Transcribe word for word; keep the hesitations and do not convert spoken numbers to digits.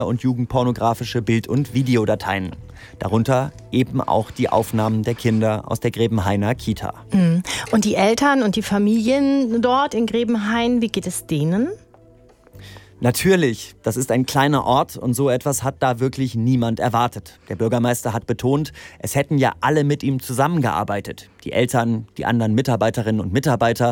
und jugendpornografische Bild- und Videodateien. Darunter eben auch die Aufnahmen der Kinder aus der Grebenhainer Kita. Und die Eltern und die Familien dort in Grebenhain, wie geht es denen? Natürlich, das ist ein kleiner Ort und so etwas hat da wirklich niemand erwartet. Der Bürgermeister hat betont, es hätten ja alle mit ihm zusammengearbeitet. Die Eltern, die anderen Mitarbeiterinnen und Mitarbeiter.